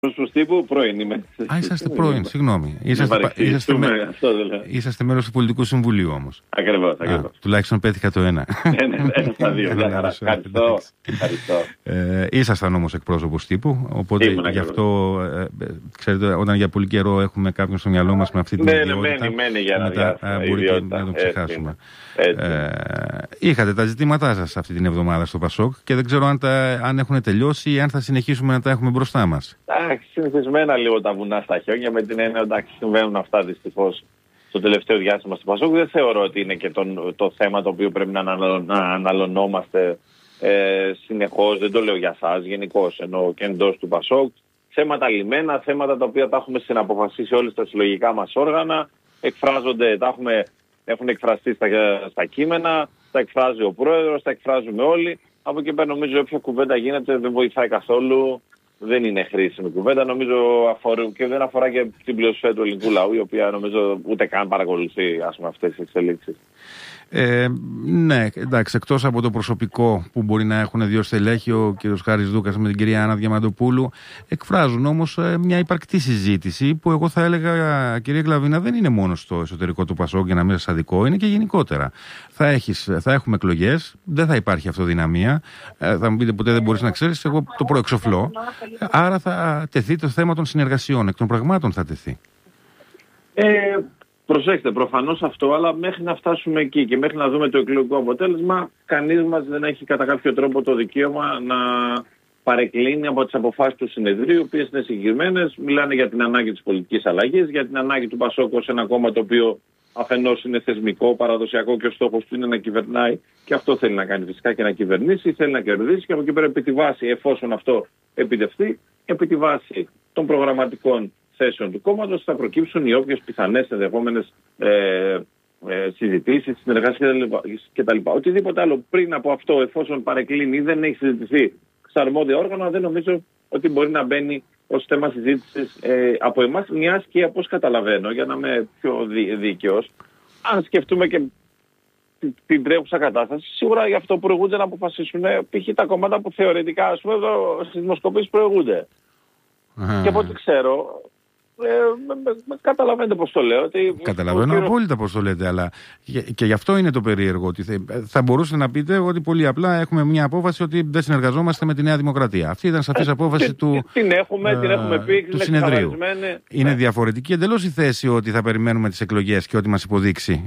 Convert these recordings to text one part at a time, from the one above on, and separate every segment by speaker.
Speaker 1: Εκπρόσωπος τύπου, πρώην είμαι.
Speaker 2: Α, είσαστε πρώην, συγγνώμη. Είσαστε μέλος του Πολιτικού Συμβουλίου όμως.
Speaker 1: Ακριβώς.
Speaker 2: Τουλάχιστον πέτυχα το ένα.
Speaker 1: Ένα στα δύο. Ευχαριστώ.
Speaker 2: Ήσασταν όμως εκπρόσωπος τύπου, οπότε γι' αυτό, ξέρετε, όταν για πολύ καιρό έχουμε κάποιον στο μυαλό μας με αυτή την ιδιότητα,
Speaker 1: μένει για να
Speaker 2: μπορεί και να τον ξεχάσουμε. Είχατε τα ζητήματά σας αυτή την εβδομάδα στο Πασόκ και δεν ξέρω αν έχουν τελειώσει ή αν θα συνεχίσουμε να τα έχουμε μπροστά μας.
Speaker 1: Συνηθισμένα λίγο τα βουνά στα χιόνια, με την έννοια ότι συμβαίνουν αυτά δυστυχώς στο τελευταίο διάστημα στο Πασόκ. Δεν θεωρώ ότι είναι και το θέμα το οποίο πρέπει να αναλωνόμαστε συνεχώς. Δεν το λέω για εσάς, γενικώς εννοώ και εντός του Πασόκ. Θέματα λυμμένα, θέματα τα οποία τα έχουμε συναποφασίσει όλοι στα συλλογικά μας όργανα, εκφράζονται, έχουν εκφραστεί στα κείμενα, τα εκφράζει ο πρόεδρος, τα εκφράζουμε όλοι. Από εκεί πέρα νομίζω όποια κουβέντα γίνεται δεν βοηθάει καθόλου. Δεν είναι χρήσιμη κουβέντα, νομίζω και δεν αφορά και την πλειοψηφία του ελληνικού λαού, η οποία νομίζω ούτε καν παρακολουθεί αυτές τις εξελίξεις.
Speaker 2: Ναι, εντάξει, εκτός από το προσωπικό που μπορεί να έχουν δύο στελέχη, ο κ. Χάρης Δούκας με την κυρία Άννα Διαμαντοπούλου, εκφράζουν όμως μια υπαρκτή συζήτηση που εγώ θα έλεγα, κυρία Κλαβίνα, δεν είναι μόνο στο εσωτερικό του Πασόκ, για να μην σας αδικώ, είναι και γενικότερα. Θα έχουμε εκλογές, δεν θα υπάρχει αυτοδυναμία. Θα μου πείτε, ποτέ δεν μπορείς να ξέρεις, εγώ το προεξοφλώ. Άρα θα τεθεί το θέμα των συνεργασιών, εκ των πραγμάτων θα τεθεί.
Speaker 1: Προσέξτε, προφανώς αυτό, αλλά μέχρι να φτάσουμε εκεί και μέχρι να δούμε το εκλογικό αποτέλεσμα, κανείς μας δεν έχει κατά κάποιο τρόπο το δικαίωμα να παρεκκλίνει από τις αποφάσεις του συνεδρίου, οι οποίες είναι συγκεκριμένες, μιλάνε για την ανάγκη της πολιτικής αλλαγής, για την ανάγκη του Πασόκ ως ένα κόμμα το οποίο αφενός είναι θεσμικό, παραδοσιακό και ο στόχος του είναι να κυβερνάει, και αυτό θέλει να κάνει φυσικά και να κυβερνήσει, θέλει να κερδίσει, και από εκεί πέρα επί τη βάση, εφόσον αυτό επιτευχθεί, επί τη βάση των προγραμματικών θέσεων του κόμματος θα προκύψουν οι όποιες πιθανές ενδεχόμενες συζητήσεις, συνεργασίες κτλ. Οτιδήποτε άλλο πριν από αυτό, εφόσον παρεκκλίνει ή δεν έχει συζητηθεί στα αρμόδια όργανα, δεν νομίζω ότι μπορεί να μπαίνει ως θέμα συζήτησης από εμάς, μιας και όπως καταλαβαίνω, για να είμαι πιο δίκαιος, αν σκεφτούμε και την τρέχουσα κατάσταση, σίγουρα γι' αυτό προηγούνται να αποφασίσουν π.χ. τα κόμματα που θεωρητικά, ας πούμε, στις δημοσκοπήσεις προηγούνται. Και από ό,τι ξέρω, καταλαβαίνετε πώς το λέω.
Speaker 2: Καταλαβαίνω απόλυτα πώς το λέτε, αλλά και γι' αυτό είναι το περίεργο. Ότι θα μπορούσατε να πείτε ότι πολύ απλά έχουμε μια απόφαση ότι δεν συνεργαζόμαστε με τη Νέα Δημοκρατία. Αυτή ήταν σαφής απόφαση
Speaker 1: την έχουμε πει,
Speaker 2: του συνεδρίου. Είναι διαφορετική εντελώς η θέση ότι θα περιμένουμε τις εκλογές και ό,τι μας υποδείξει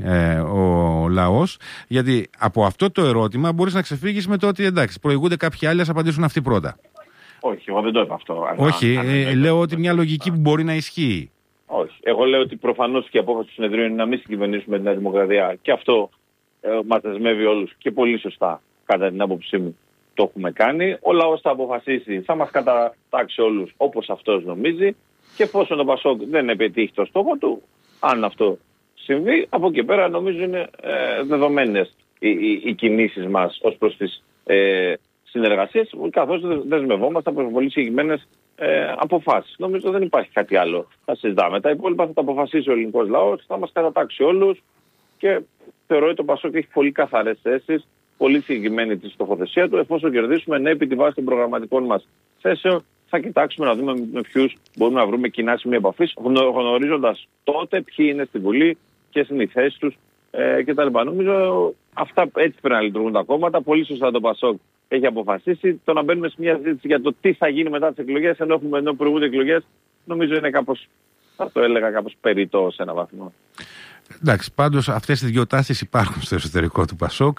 Speaker 2: ο λαός. Γιατί από αυτό το ερώτημα μπορείς να ξεφύγεις με το ότι εντάξει, προηγούνται κάποιοι άλλοι, ας απαντήσουν αυτοί πρώτα.
Speaker 1: Όχι, εγώ δεν το είπα αυτό.
Speaker 2: Όχι, λέω ότι μια λογική που μπορεί να ισχύει.
Speaker 1: Όχι. Εγώ λέω ότι προφανώς και η απόφαση του συνεδρίου είναι να μην συγκυβερνήσουμε την Νέα Δημοκρατία. Και αυτό μας δεσμεύει όλους και πολύ σωστά, κατά την άποψή μου, το έχουμε κάνει. Ο λαός θα αποφασίσει, θα μας κατατάξει όλους όπως αυτός νομίζει. Και εφόσον το Πασόκ δεν επιτύχει το στόχο του, αν αυτό συμβεί, από εκεί πέρα νομίζω είναι δεδομένες οι κινήσεις μας ως προς τις συνεργασίες, καθώς δεσμευόμαστε από πολύ συγκεκριμένες αποφάσεις. Νομίζω δεν υπάρχει κάτι άλλο. Θα συζητάμε. Τα υπόλοιπα θα τα αποφασίσει ο ελληνικός λαός, θα μας κατατάξει όλους, και θεωρώ ότι το Πασόκ έχει πολύ καθαρές θέσεις, πολύ συγκεκριμένη τη στοχοθεσία του. Εφόσον κερδίσουμε, ναι, επί τη βάση των προγραμματικών μας θέσεων, θα κοιτάξουμε να δούμε με ποιους μπορούμε να βρούμε κοινά σημεία επαφής, γνωρίζοντας τότε ποιοι είναι στη Βουλή, ποιες είναι οι θέσεις τους κτλ. Νομίζω αυτά έτσι πρέπει να λειτουργούν τα κόμματα. Πολύ σωστά το Πασόκ έχει αποφασίσει. Το να μπαίνουμε σε μια συζήτηση για το τι θα γίνει μετά τις εκλογές, ενώ προηγούνται εκλογές, νομίζω είναι κάπως, θα το έλεγα, κάπως περιττό σε έναν βαθμό.
Speaker 2: Εντάξει, πάντως αυτές οι δύο τάσεις υπάρχουν στο εσωτερικό του Πασόκ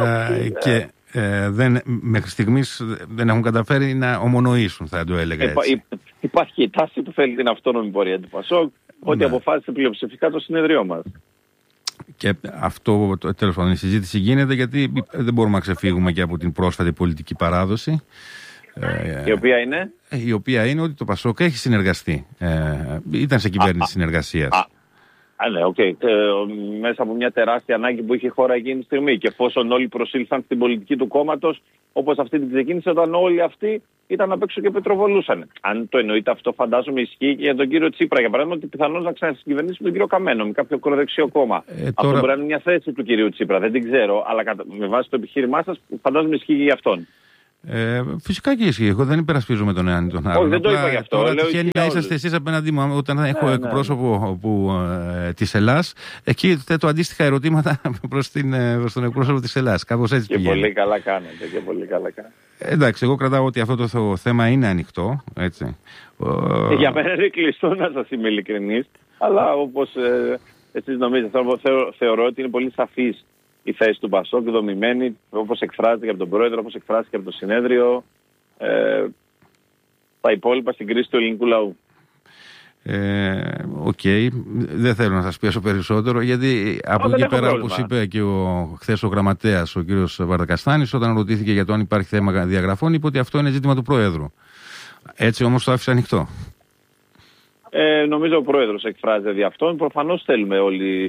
Speaker 2: και μέχρι στιγμής δεν έχουν καταφέρει να ομονοήσουν, θα το έλεγα έτσι.
Speaker 1: Υπάρχει η τάση που θέλει την αυτόνομη πορεία του Πασόκ, ότι αποφάσισε πλειοψηφικά το συνεδριό μας.
Speaker 2: Και αυτό, τέλος πάντων, η συζήτηση γίνεται γιατί δεν μπορούμε να ξεφύγουμε και από την πρόσφατη πολιτική παράδοση.
Speaker 1: Η οποία είναι?
Speaker 2: Η οποία είναι ότι το Πασόκ έχει συνεργαστεί. Ήταν σε κυβέρνηση συνεργασίας.
Speaker 1: Ναι, μέσα από μια τεράστια ανάγκη που είχε η χώρα εκείνη τη στιγμή. Και εφόσον όλοι προσήλθαν στην πολιτική του κόμματος, όπως αυτή την ξεκίνησε, όταν όλοι αυτοί ήταν απ' έξω και πετροβολούσαν. Αν το εννοείται αυτό, φαντάζομαι ισχύει και για τον κύριο Τσίπρα, για παράδειγμα, ότι πιθανώς να ξανασυγκυβερνήσει τον κύριο Καμένο με κάποιο ακροδεξιό κόμμα. Αυτό μπορεί να είναι μια θέση του κυρίου Τσίπρα, δεν την ξέρω, αλλά με βάση το επιχείρημά σας, φαντάζομαι ισχύει για αυτόν.
Speaker 2: Φυσικά και ισχύει. Εγώ δεν υπερασπίζομαι τον έναν ή τον άλλον.
Speaker 1: Όχι, δεν το είπα γι' αυτό.
Speaker 2: Τώρα τυχαίνει να είσαστε εσείς απέναντί μου. Όταν έχω εκπρόσωπο της Ελλάς, εκεί θέτω αντίστοιχα ερωτήματα προς τον εκπρόσωπο της Ελλάς. Κάπως έτσι πηγαίνει.
Speaker 1: Πολύ καλά κάνετε. Και πολύ καλά κάνετε.
Speaker 2: Εντάξει, εγώ κρατάω ότι αυτό το θέμα είναι ανοιχτό. Έτσι.
Speaker 1: Για μένα είναι κλειστό, να σας είμαι ειλικρινής. Αλλά όπως εσείς νομίζετε, θεωρώ ότι είναι πολύ σαφής η θέση του Πασόκ, δομημένη, όπως εκφράζεται και από τον Πρόεδρο, όπως εκφράζεται και από το Συνέδριο. Τα υπόλοιπα στην κρίση του ελληνικού λαού.
Speaker 2: Οκ. Δεν θέλω να σας πιέσω περισσότερο, γιατί από εκεί πέρα, όπως είπε και χθες ο γραμματέας, ο κύριος Βαρδακαστάνης, όταν ρωτήθηκε για το αν υπάρχει θέμα διαγραφών, είπε ότι αυτό είναι ζήτημα του Προέδρου. Έτσι όμως το άφησε ανοιχτό.
Speaker 1: Νομίζω ο Πρόεδρος εκφράζεται δι' αυτόν. Προφανώς θέλουμε όλοι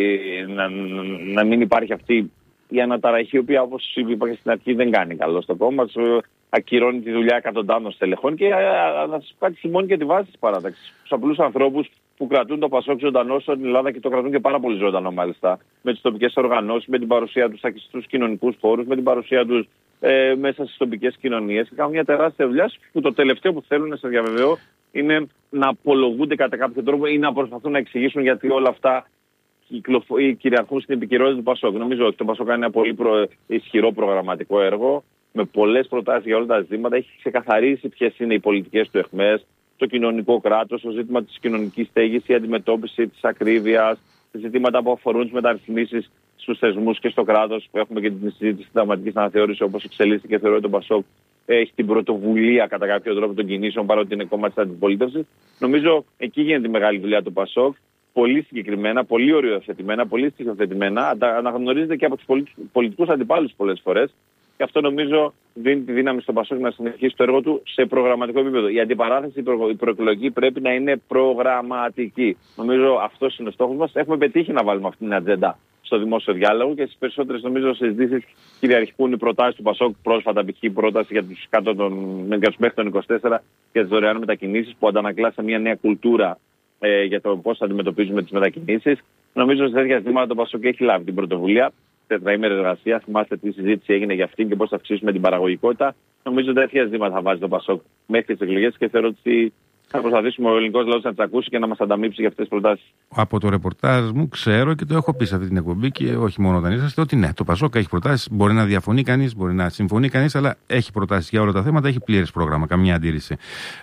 Speaker 1: να μην υπάρχει αυτή η αναταραχή, η οποία, όπως είπα και στην αρχή, δεν κάνει καλό στο κόμμα. Ακυρώνει τη δουλειά εκατοντάδων στελεχών και να σας πω κάτι, θυμώνει και τη βάση της παράταξης. Τους απλούς ανθρώπους που κρατούν το Πασόκ ζωντανό στην Ελλάδα και το κρατούν και πάρα πολύ ζωντανό μάλιστα. Με τις τοπικές οργανώσεις, με την παρουσία τους στους κοινωνικούς χώρους, με την παρουσία τους μέσα στις τοπικές κοινωνίες. Και κάνουν μια τεράστια δουλειά που το τελευταίο που θέλουν, να σας διαβεβαιώ, είναι να απολογούνται κατά κάποιο τρόπο ή να προσπαθούν να εξηγήσουν γιατί όλα αυτά κυριαρχούν στην επικαιρότητα του Πασόκ. Νομίζω ότι το Πασόκ κάνει ένα πολύ ισχυρό προγραμματικό έργο, με πολλές προτάσεις για όλα τα ζητήματα. Έχει ξεκαθαρίσει ποιες είναι οι πολιτικές του εχμές, το κοινωνικό κράτος, το ζήτημα της κοινωνικής στέγης, η αντιμετώπιση της ακρίβειας, ζητήματα που αφορούν τις μεταρρυθμίσεις στους θεσμούς και στο κράτος, που έχουμε και την συζήτηση της συνταγματικής αναθεώρησης, όπως εξελίσσεται, και θεωρώ ότι το Πασόκ έχει την πρωτοβουλία κατά κάποιο τρόπο των κινήσεων, παρότι είναι κόμμα της αντιπολίτευσης. Νομίζω εκεί γίνεται η μεγάλη δουλειά του Πασόκ. Πολύ συγκεκριμένα, πολύ οριοθετημένα, πολύ στοιχειοθετημένα. Αναγνωρίζεται και από τους πολιτικούς αντιπάλους πολλές φορές. Και αυτό νομίζω δίνει τη δύναμη στον Πασόκ να συνεχίσει το έργο του σε προγραμματικό επίπεδο. Η αντιπαράθεση, η προεκλογική πρέπει να είναι προγραμματική. Νομίζω αυτός είναι ο στόχος μας. Έχουμε πετύχει να βάλουμε αυτή την ατζέντα στο δημόσιο διάλογο και στις περισσότερες νομίζω συζητήσεις κυριαρχούν οι προτάσεις του Πασόκ. Πρόσφατα π.χ. πρόταση για τους μέχρι τον 24 για τις δωρεάν μετακινήσεις, που αντανακλά σε μια νέα κουλτούρα για το πώς θα αντιμετωπίζουμε τις μετακινήσεις. Νομίζω σε τέτοια ζητήματα το Πασόκ έχει λάβει την πρωτοβουλία. Τετραήμερη εργασία, θυμάστε τι συζήτηση έγινε για αυτήν και πώς θα αυξήσουμε την παραγωγικότητα. Νομίζω τέτοια ζητήματα θα βάζει το Πασόκ μέχρι τις εκλογές και θεωρώ ότι θα προσπαθήσουμε ο ελληνικός λαός να τις ακούσει και να μας ανταμείψει για αυτές τις προτάσεις.
Speaker 2: Από το ρεπορτάζ μου ξέρω και το έχω πει σε αυτή την εκπομπή και όχι μόνο όταν είσαστε, ότι ναι, το Πασόκ έχει προτάσεις. Μπορεί να διαφωνεί κανείς, μπορεί να συμφωνεί κανείς, αλλά έχει προτάσεις για όλα τα θέματα, έχει πλήρες πρόγραμμα, καμία αντίρρηση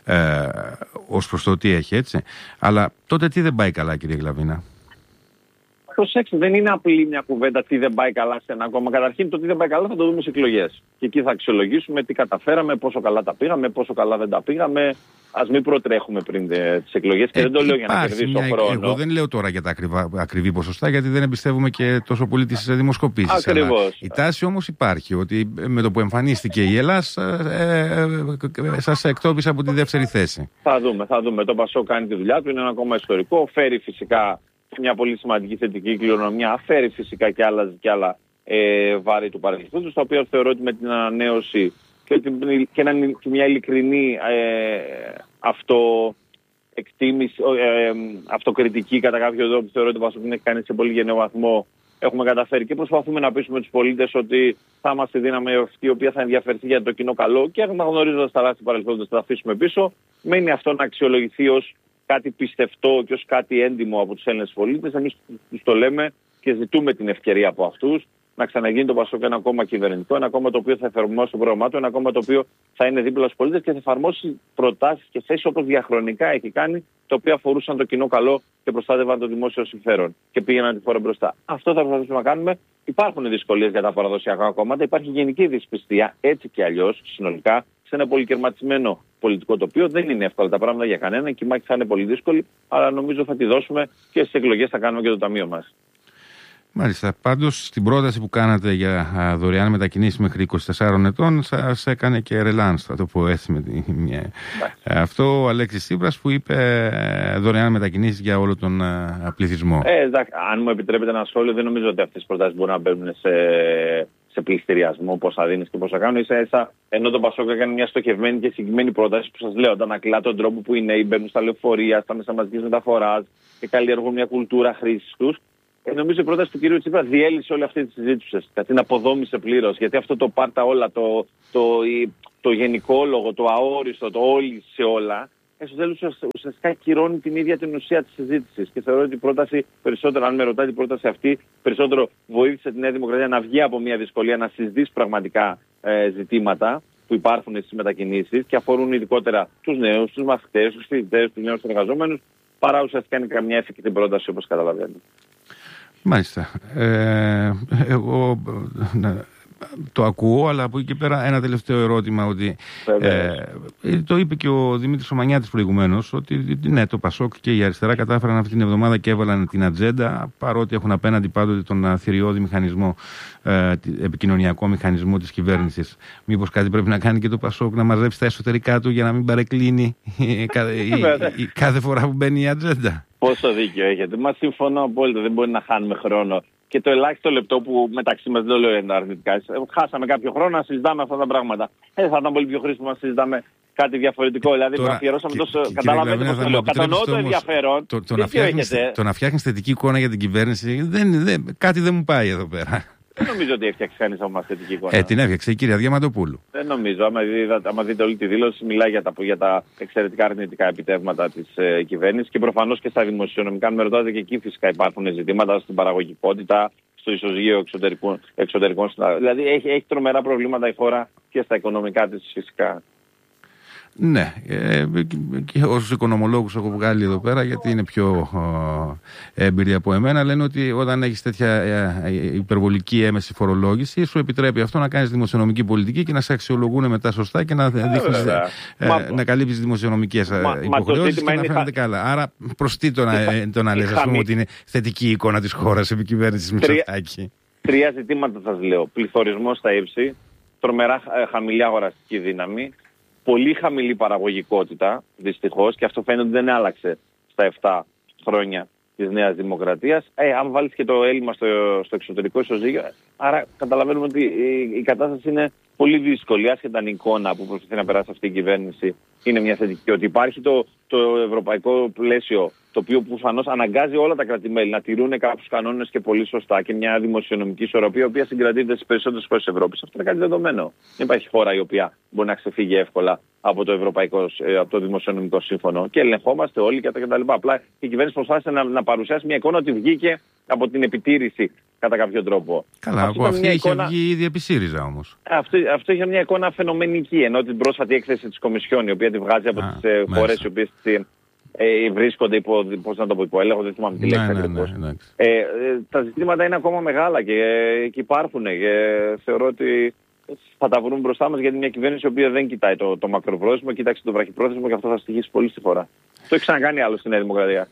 Speaker 2: ως προς το τι έχει, έτσι. Αλλά τότε τι δεν πάει καλά, κύριε Γλαβίνα?
Speaker 1: Προσέξτε, δεν είναι απλή μια κουβέντα τι δεν πάει καλά σε ένα κόμμα. Καταρχήν, το τι δεν πάει καλά θα το δούμε στις εκλογές. Και εκεί θα αξιολογήσουμε τι καταφέραμε, πόσο καλά τα πήγαμε, πόσο καλά δεν τα πήγαμε. Ας μην προτρέχουμε πριν τις εκλογές και δεν το λέω για να κερδίσω χρόνο.
Speaker 2: Εγώ δεν λέω τώρα για τα ακριβή ποσοστά, γιατί δεν εμπιστεύομαι και τόσο πολύ τις δημοσκοπήσεις.
Speaker 1: Ακριβώς.
Speaker 2: Η τάση όμως υπάρχει, ότι με το που εμφανίστηκε η Ελλάς, σας εκτόπισε από τη δεύτερη θέση.
Speaker 1: Θα δούμε. Το Πασόκ κάνει τη δουλειά του, είναι ένα κόμμα ιστορικό, φέρει φυσικά μια πολύ σημαντική θετική κληρονομιά, φέρει φυσικά και άλλα βάρη του παρελθόντος, τα οποία θεωρώ ότι με την ανανέωση και μια ειλικρινή αυτοκριτική κατά κάποιο τρόπο, θεωρώ ότι ο Πασόκ έχει κάνει σε πολύ γενναίο βαθμό, έχουμε καταφέρει και προσπαθούμε να πείσουμε τους πολίτες ότι θα είμαστε δύναμη αυτή η οποία θα ενδιαφερθεί για το κοινό καλό και αναγνωρίζοντας τα λάθη του παρελθόντος θα τα αφήσουμε πίσω. Μένει αυτό να αξιολογηθεί ως κάτι πιστευτό και ως κάτι έντιμο από τους Έλληνες πολίτες. Εμείς τους το λέμε και ζητούμε την ευκαιρία από αυτούς να ξαναγίνει το Πασόκ ένα κόμμα κυβερνητικό, ένα κόμμα το οποίο θα εφαρμόσει το πρόγραμμά του, ένα κόμμα το οποίο θα είναι δίπλα στους πολίτες και θα εφαρμόσει προτάσεις και θέσεις όπως διαχρονικά έχει κάνει, τα οποία αφορούσαν το κοινό καλό και προστάτευαν το δημόσιο συμφέρον και πήγαιναν τη χώρα μπροστά. Αυτό θα προσπαθήσουμε να κάνουμε. Υπάρχουν δυσκολίες για τα παραδοσιακά κόμματα, υπάρχει γενική δυσπιστία έτσι και αλλιώς συνολικά σε ένα πολυκερματισμένο πολιτικό τοπίο. Δεν είναι εύκολα τα πράγματα για κανένα και η μάχη θα είναι πολύ δύσκολη, αλλά νομίζω θα τη δώσουμε και στις εκλογές θα κάνουμε και το ταμείο μας.
Speaker 2: Μάλιστα. Πάντως, στην πρόταση που κάνατε για δωρεάν μετακινήσεις μέχρι 24 ετών, σας έκανε και ρελάνς, θα το πω έτσι. Αυτό ο Αλέξης Τσίπρας που είπε δωρεάν μετακινήσεις για όλο τον πληθυσμό.
Speaker 1: Αν μου επιτρέπετε ένα σχόλιο, δεν νομίζω ότι αυτές τις προτάσεις μπορούν να μπαίνουν σε πληστηριασμό, πώς θα δίνεις και πώς θα κάνουν. Ίσα-ίσα, ενώ το Πασόκ έκανε μια στοχευμένη και συγκεκριμένη πρόταση που σας λέω, αντανακλά τον τρόπο που οι νέοι μπαίνουν στα λεωφορεία, στα μέσα μαζικής μεταφοράς και καλλιεργούν μια κουλτούρα χρήσης τους. νομίζω η πρόταση του κυρίου Τσίπρα διέλυσε όλη αυτή τη συζήτηση. Την αποδόμησε πλήρως. Γιατί αυτό το πάρτα όλα, το γενικόλογο, το αόριστο, το όλοι σε όλα, στο τέλος ουσιαστικά κυρώνει την ίδια την ουσία της συζήτησης. Και θεωρώ ότι η πρόταση, περισσότερο, αν με ρωτάτε, η πρόταση αυτή περισσότερο βοήθησε τη Νέα Δημοκρατία να βγει από μια δυσκολία, να συζητήσει πραγματικά ζητήματα που υπάρχουν στις μετακινήσεις και αφορούν ειδικότερα τους νέους, τους μαθητές, τους φοιτητές, τους νέους εργαζόμενους, παρά ουσιαστικά είναι καμιά εφικτή πρόταση, όπως καταλαβαίνετε.
Speaker 2: Μάλιστα. Εγώ το ακούω, αλλά από εκεί και πέρα ένα τελευταίο ερώτημα, ότι το είπε και ο Δημήτρης Ομανιάτης προηγουμένως, ότι ναι, το Πασόκ και η αριστερά κατάφεραν αυτή την εβδομάδα και έβαλαν την ατζέντα, παρότι έχουν απέναντι πάντοτε τον θηριώδη μηχανισμό, επικοινωνιακό μηχανισμό της κυβέρνησης. Μήπως κάτι πρέπει να κάνει και το Πασόκ, να μαζέψει τα εσωτερικά του για να μην παρεκκλίνει κάθε φορά που μπαίνει η ατζέντα?
Speaker 1: Πόσο δίκιο έχετε. Μα συμφωνώ απόλυτα, δεν μπορεί να χάνουμε χρόνο. Και το ελάχιστο λεπτό που μεταξύ μας, δεν το λέω αρνητικά, χάσαμε κάποιο χρόνο να συζητάμε αυτά τα πράγματα. Θα ήταν πολύ πιο χρήσιμο να συζητάμε κάτι διαφορετικό. Δηλαδή, να αφιερώσαμε τόσο. Καταλαβαίνετε πώς το λέω. Κατανοώ το ενδιαφέρον.
Speaker 2: Το να φτιάχνεις θετική εικόνα για την κυβέρνηση, κάτι δεν μου πάει εδώ πέρα.
Speaker 1: Δεν νομίζω ότι έφτιαξε κανείς από μας θετική εικόνα.
Speaker 2: Την έφτιαξε η κυρία Διαμαντοπούλου.
Speaker 1: Δεν νομίζω. Άμα δείτε όλη τη δήλωση, μιλάει για τα εξαιρετικά αρνητικά επιτεύγματα της κυβέρνησης και προφανώς και στα δημοσιονομικά. Αν με ρωτάτε, και εκεί φυσικά υπάρχουν ζητήματα στην παραγωγικότητα, στο ισοζύγιο εξωτερικών. Δηλαδή έχει τρομερά προβλήματα η χώρα και στα οικονομικά της φυσικά.
Speaker 2: Ναι, και όσους οικονομολόγους έχω βγάλει εδώ πέρα, γιατί είναι πιο έμπειροι από εμένα, λένε ότι όταν έχεις τέτοια υπερβολική έμεση φορολόγηση, σου επιτρέπει αυτό να κάνεις δημοσιονομική πολιτική και να σε αξιολογούν μετά σωστά και να δείχνεις, να καλύψεις δημοσιονομικές υποχρεώσεις και να φαίνεται καλά. Άρα προς τι το να λες, ας πούμε, ότι είναι θετική εικόνα της χώρας επί κυβέρνησης Μητσοτάκη?
Speaker 1: Τρία ζητήματα σας λέω. Πληθωρισμός στα ύψη, τρομερά χαμηλή αγοραστική δύναμη, πολύ χαμηλή παραγωγικότητα, δυστυχώς, και αυτό φαίνεται ότι δεν άλλαξε στα 7 χρόνια της Νέας Δημοκρατίας. Αν βάλεις και το έλλειμμα στο εξωτερικό ισοζύγιο, άρα καταλαβαίνουμε ότι η κατάσταση είναι πολύ δύσκολη, άσχετα την εικόνα που προσπαθεί να περάσει αυτή η κυβέρνηση είναι μια θετική. Ότι υπάρχει το ευρωπαϊκό πλαίσιο, το οποίο προφανώς αναγκάζει όλα τα κράτη-μέλη να τηρούν κάποιους κανόνες και πολύ σωστά, και μια δημοσιονομική ισορροπία, η οποία συγκρατείται στις περισσότερες χώρες της Ευρώπης. Αυτό είναι κάτι δεδομένο. Δεν υπάρχει χώρα η οποία μπορεί να ξεφύγει εύκολα από το δημοσιονομικό σύμφωνο. Και ελεγχόμαστε όλοι και τα λοιπά. Απλά η κυβέρνηση προσπάθησε να παρουσιάσει μια εικόνα ότι βγήκε από την επιτήρηση κατά κάποιο τρόπο.
Speaker 2: Καλά, από αυτή είχε βγει ήδη επί ΣΥΡΙΖΑ όμως.
Speaker 1: Αυτό είχε μια εικόνα φαινομενική, ενώ την πρόσφατη έκθεση της Κομισιόν, η οποία τη βγάζει από τις χώρες οι οποίες βρίσκονται υπό έλεγχο, δεν θυμάμαι τη λέξη ακριβώς. Τα ζητήματα είναι ακόμα μεγάλα και υπάρχουν. Θεωρώ ότι θα τα βρουν μπροστά μας, γιατί μια κυβέρνηση η οποία δεν κοιτάει το μακροπρόθεσμο, κοίταξε το βραχυπρόθεσμο, και αυτό θα στοιχήσει πολύ στη φορά. Το έχει ξανακάνει άλλο στη Νέα Δημοκρατία.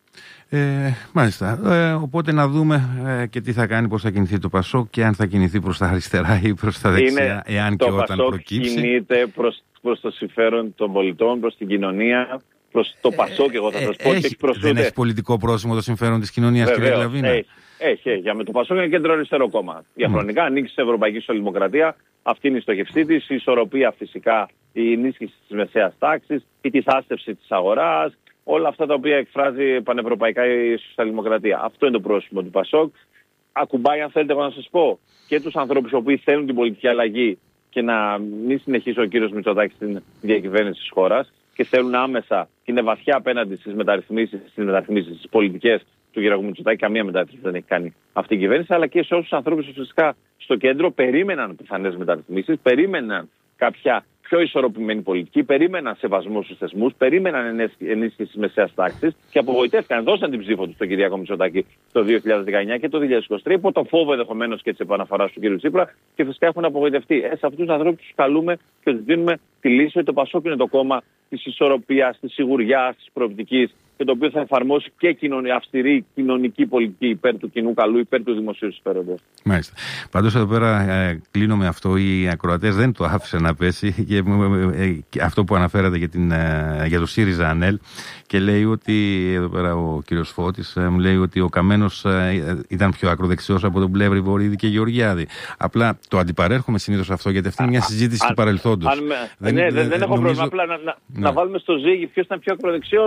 Speaker 2: Μάλιστα. Οπότε να δούμε και τι θα κάνει, πώς θα κινηθεί το Πασόκ και αν θα κινηθεί προς τα αριστερά ή προς τα δεξιά, εάν και όταν προκύψει. Το Πασόκ κινείται προς το συμφέρον των πολιτών, προς την κοινωνία, προς το Πασόκ, εγώ θα σας πω. Δεν έχει πολιτικό πρόσημο το συμφέρον της κοινωνίας, κύριε Γλαβίνα?
Speaker 1: Έχει. Για με το Πασόκ είναι κέντρο αριστερό κόμμα. Διαχρονικά ανήκει στην Ευρωπαϊκή Σοσιαλδημοκρατία. Αυτή είναι η στοχευσή της. Η ισορροπία φυσικά, η ενίσχυση της μεσαίας τάξης, η tisάστευση της αγοράς. Όλα αυτά τα οποία εκφράζει πανευρωπαϊκά η Σοσιαλδημοκρατία. Αυτό είναι το πρόσημο του Πασόκ. Ακουμπάει, αν θέλετε, εγώ να σας πω, και τους ανθρώπους οι οποίοι θέλουν την πολιτική αλλαγή και να μην συνεχίσει ο κύριος Μητσοτάκης στην διακυβέρνηση της χώρας και θέλουν άμεσα και είναι βαθιά απέναντι στις μεταρρυθμίσεις, στις πολιτικές του κ. Μητσοτάκη. Καμία μεταρρύθμιση δεν έχει κάνει αυτή η κυβέρνηση, αλλά και σε όσους ανθρώπους ουσιαστικά στο κέντρο περίμεναν πιθανές μεταρρυθμίσεις, περίμεναν κάποια πιο ισορροπημένη πολιτική, περίμεναν σεβασμό στους θεσμούς, περίμεναν ενίσχυση της μεσαίας τάξης και απογοητεύτηκαν, δώσαν την ψήφο τους στον Κυριάκο Μητσοτάκη το 2019 και το 2023, υπό το φόβο ενδεχομένως και της επαναφοράς του κ. Τσίπρα, και φυσικά έχουν απογοητευτεί. Σε αυτούς τους ανθρώπους τους καλούμε και τους δίνουμε τη λύση ότι το Πασόκ είναι το κόμμα της ισορροπίας, της σιγουριάς, της προοπτικής, και το οποίο θα εφαρμόσει και αυστηρή κοινωνική πολιτική υπέρ του κοινού καλού, υπέρ του δημοσίου συμφέροντος.
Speaker 2: Μάλιστα. Πάντως εδώ πέρα κλείνω με αυτό. Οι ακροατές δεν το άφησαν να πέσει, και αυτό που αναφέρατε για το ΣΥΡΙΖΑ ΑΝΕΛ, και λέει ότι εδώ πέρα ο κύριος Φώτης μου λέει ότι ο Καμένος ήταν πιο ακροδεξιός από τον Πλεύρη, Βορίδη και Γεωργιάδη. Απλά το αντιπαρέρχομαι συνήθως αυτό, γιατί αυτή είναι μια συζήτηση του παρελθόντος.
Speaker 1: Δεν έχω πρόβλημα. Απλά να βάλουμε στο ζύγι ποιος ήταν πιο ακροδεξιός.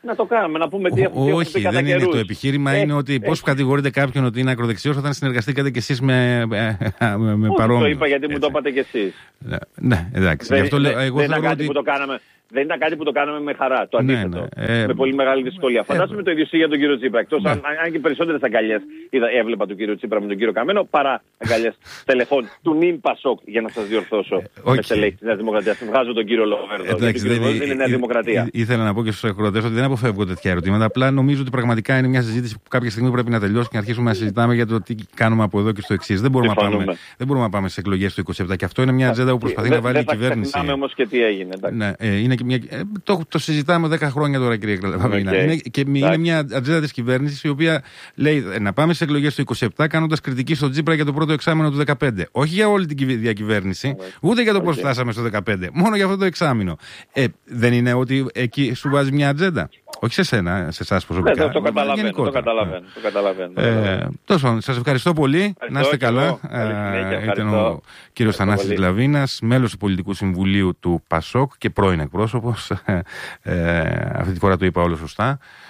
Speaker 1: Να το κάνουμε, να πούμε τι έχουμε πει.
Speaker 2: Όχι, δεν είναι. Το επιχείρημα είναι ότι πώς κατηγορείτε κάποιον ότι είναι ακροδεξιός όταν συνεργαστήκατε κι εσείς με παρόμοιο.
Speaker 1: Το είπα γιατί μου το είπατε κι εσείς.
Speaker 2: Ναι, εντάξει.
Speaker 1: Δεν ήταν κάτι που το κάναμε με χαρά. Το αντίθετο. Με πολύ μεγάλη δυσκολία. Φαντάζομαι το ίδιο για τον κύριο Τσίπρα. Εκτός αν και περισσότερες αγκαλιές έβλεπα τον κύριο Τσίπρα με τον κύριο Καμένο παρά αγκαλιές τηλεφών του νυν Πασόκ, για να σας διορθώσω. Με στελέχη της Νέας Δημοκρατίας. Βγάζω τον κύριο Λοβέρδο.
Speaker 2: Εντάξει,
Speaker 1: δεν είναι Νέα Δημοκρατία.
Speaker 2: Ήθελα να πω και στους ακροατές ότι δεν αποφεύγω τέτοια ερωτήματα. Απλά νομίζω ότι πραγματικά είναι μια συζήτηση που κάποια στιγμή πρέπει να τελειώσει και να αρχίσουμε να συζητάμε για το τι κάνουμε από εδώ και στο εξής. Δεν μπορούμε να πάμε σε εκλογές του 27. Και αυτό είναι μια ατζέντα που προσπαθεί να βάλει η κυβέρνηση.
Speaker 1: Δεν ξεχνάμε όμως και τι έγινε.
Speaker 2: Το συζητάμε 10 χρόνια τώρα, κύριε Κλαβίνα. Είναι μια ατζέντα της κυβέρνησης η οποία λέει να πάμε σε εκλογές του 27 κάνοντας κριτική στον Τσίπρα για το πρώτο εξάμηνο του 2015. Όχι για όλη την διακυβέρνηση, ούτε για το πώς φτάσαμε στο 2015. Μόνο για αυτό το εξάμηνο. Δεν είναι ότι εκεί σου βάζει μια ατζέντα? Όχι σε σένα, σε εσάς προσωπικά.
Speaker 1: Το καταλαβαίνω.
Speaker 2: Τόσο, σας ευχαριστώ πολύ. Να είστε καλά. Ήταν ο κύριος Θανάσης Λαβίνας, μέλος του Πολιτικού Συμβουλίου του ΠΑΣΟΚ και πρώην εκπρόσωπος. Αυτή τη φορά το είπα όλο σωστά.